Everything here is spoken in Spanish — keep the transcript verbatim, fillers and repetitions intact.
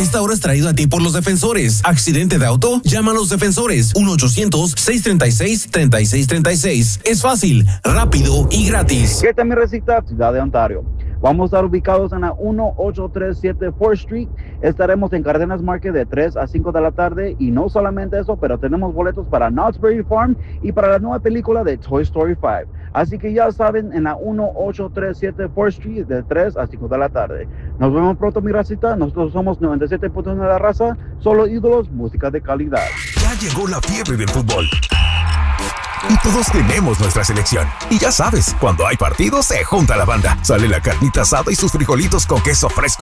Esta hora es traído a ti por los defensores. Accidente de auto, llama a los defensores. uno ochocientos, seiscientos treinta y seis, treinta y seis treinta y seis. Es fácil, rápido y gratis. ¿Qué tal mi recita? Ciudad de Ontario. Vamos a estar ubicados en la uno ocho tres siete fourth Street. Estaremos en Cardenas Market de tres a cinco de la tarde. Y no solamente eso, pero tenemos boletos para Knott's Berry Farm y para la nueva película de Toy Story cinco. Así que ya saben, en la uno ocho tres siete fourth Street de tres a cinco de la tarde. Nos vemos pronto, mi racita. Nosotros somos noventa y siete punto nueve de la raza. Solo ídolos, música de calidad. Ya llegó la fiebre del fútbol. Y todos tenemos nuestra selección. Y ya sabes, cuando hay partido se junta la banda. Sale la carnita asada y sus frijolitos con queso fresco.